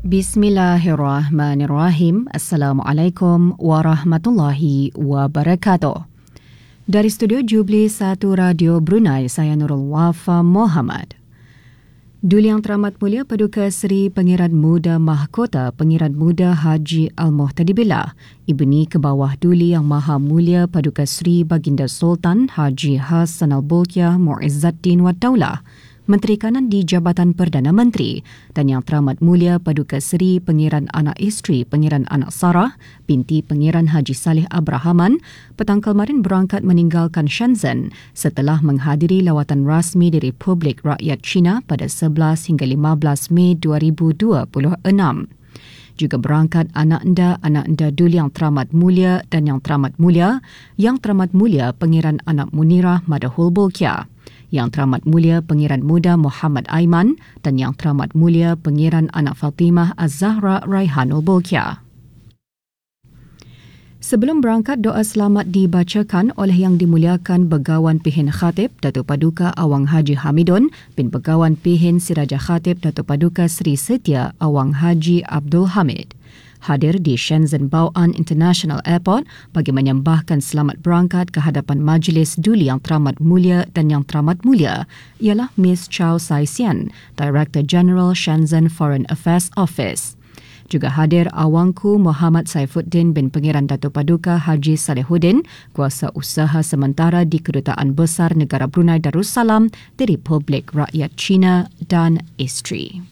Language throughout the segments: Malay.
Bismillahirrahmanirrahim. Assalamualaikum warahmatullahi wabarakatuh. Dari studio Jubli 1 Radio Brunei, saya Nurul Wafa Muhammad. Duli Yang Teramat Mulia Paduka Seri Pangeran Muda Mahkota Pangeran Muda Haji Al-Muhtadi Billah, Ibni Kebawah Duli Yang Maha Mulia Paduka Seri Baginda Sultan Haji Hassan Al-Bolkiah Muizzaddin Wad Daulah, Menteri Kanan di Jabatan Perdana Menteri, dan Yang Teramat Mulia Paduka Seri Pangeran Anak Isteri Pangeran Anak Sarah binti Pangeran Haji Saleh Abrahaman petang kemarin berangkat meninggalkan Shenzhen setelah menghadiri lawatan rasmi di Republik Rakyat China pada 11 hingga 15 Mei 2026. Juga berangkat anak anda Duli Yang Teramat Mulia dan Yang Teramat Mulia Pangeran Anak Munirah Madahul Bolkiah, Yang Teramat Mulia Pangeran Muda Muhammad Aiman dan Yang Teramat Mulia Pangeran Anak Fatimah Az-Zahra Raihanul Bolkiah. Sebelum berangkat, doa selamat dibacakan oleh Yang Dimuliakan Begawan Pihin Khatib Datuk Paduka Awang Haji Hamidun bin Begawan Pihin Siraja Khatib Datuk Paduka Seri Setia Awang Haji Abdul Hamid. Hadir di Shenzhen Bao'an International Airport bagi menyembahkan selamat berangkat ke hadapan Majlis Duli Yang Teramat Mulia dan Yang Teramat Mulia ialah Miss Chow Sai Sian, Director General Shenzhen Foreign Affairs Office. Juga hadir Awangku Muhammad Saifuddin bin Pangeran Datuk Paduka Haji Salehuddin, Kuasa Usaha Sementara di Kedutaan Besar Negara Brunei Darussalam di Republik Rakyat China dan isteri.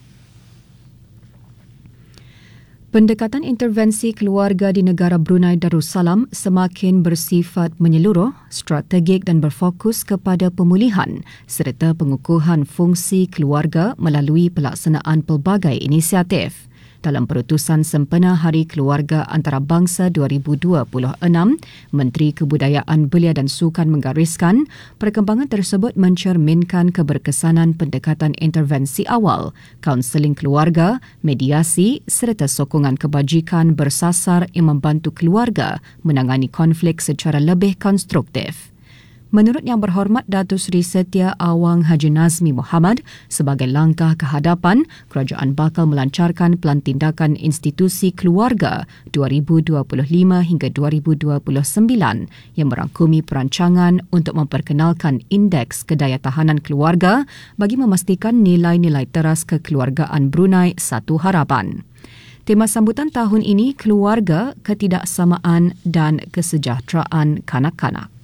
Pendekatan intervensi keluarga di negara Brunei Darussalam semakin bersifat menyeluruh, strategik dan berfokus kepada pemulihan serta pengukuhan fungsi keluarga melalui pelaksanaan pelbagai inisiatif. Dalam perutusan sempena Hari Keluarga Antarabangsa 2026, Menteri Kebudayaan Belia dan Sukan menggariskan perkembangan tersebut mencerminkan keberkesanan pendekatan intervensi awal, kaunseling keluarga, mediasi serta sokongan kebajikan bersasar yang membantu keluarga menangani konflik secara lebih konstruktif. Menurut Yang Berhormat Datuk Seri Setia Awang Haji Nazmi Muhammad, sebagai langkah ke hadapan, kerajaan bakal melancarkan Pelantindakan Institusi Keluarga 2025 hingga 2029 yang merangkumi perancangan untuk memperkenalkan Indeks Kedayatahanan Keluarga bagi memastikan nilai-nilai teras kekeluargaan Brunei satu harapan. Tema sambutan tahun ini, Keluarga, Ketidaksamaan dan Kesejahteraan Kanak-kanak.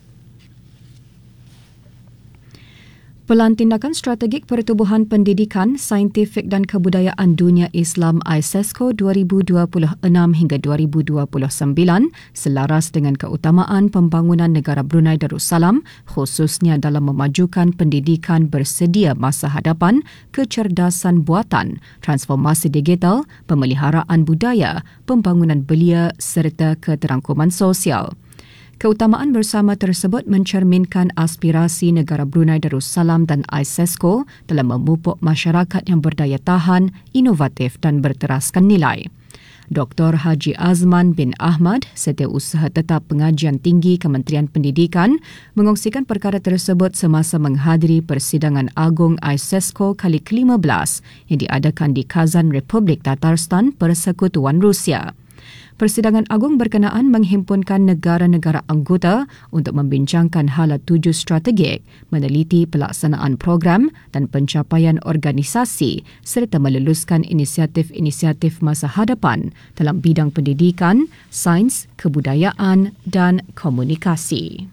Pelantindakan Strategik Pertubuhan Pendidikan, Saintifik dan Kebudayaan Dunia Islam ISESCO 2026 hingga 2029 selaras dengan keutamaan pembangunan negara Brunei Darussalam, khususnya dalam memajukan pendidikan bersedia masa hadapan, kecerdasan buatan, transformasi digital, pemeliharaan budaya, pembangunan belia serta keterangkuman sosial. Keutamaan bersama tersebut mencerminkan aspirasi negara Brunei Darussalam dan ISESCO dalam memupuk masyarakat yang berdaya tahan, inovatif dan berteraskan nilai. Dr. Haji Azman bin Ahmad, Setiausaha Tetap Pengajian Tinggi Kementerian Pendidikan, mengongsikan perkara tersebut semasa menghadiri Persidangan Agung ISESCO kali ke-15 yang diadakan di Kazan, Republik Tatarstan, Persekutuan Rusia. Persidangan Agung berkenaan menghimpunkan negara-negara anggota untuk membincangkan hala tuju strategik, meneliti pelaksanaan program dan pencapaian organisasi serta meluluskan inisiatif-inisiatif masa hadapan dalam bidang pendidikan, sains, kebudayaan dan komunikasi.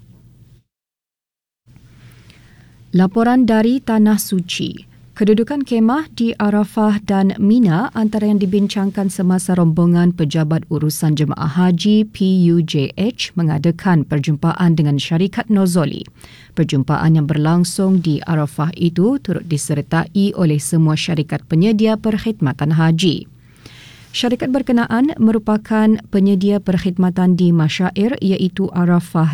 Laporan dari Tanah Suci. Kedudukan kemah di Arafah dan Mina antara yang dibincangkan semasa rombongan Pejabat Urusan Jemaah Haji PUJH mengadakan perjumpaan dengan syarikat Nozoli. Perjumpaan yang berlangsung di Arafah itu turut disertai oleh semua syarikat penyedia perkhidmatan haji. Syarikat berkenaan merupakan penyedia perkhidmatan di masyair iaitu Arafah